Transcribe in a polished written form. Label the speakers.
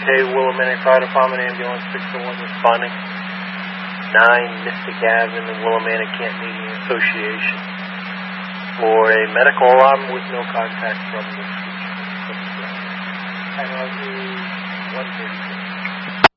Speaker 1: Batavia Willamette Fire Department Ambulance 601 responding. 9 Mystic Ave in the Willamette Camp Meeting Association for a medical alarm with no contact from the NRG 132.